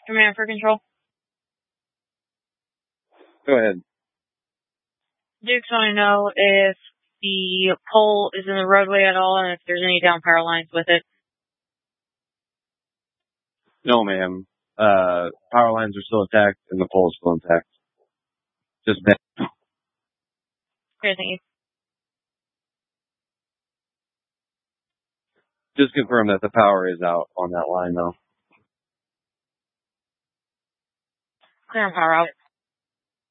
Command for control. Go ahead. Dukes want to know if the pole is in the roadway at all and if there's any down power lines with it. No, ma'am. Power lines are still intact and the pole is still intact. Just bent. Okay, thank you. Just confirm that the power is out on that line, though. Clear on power out.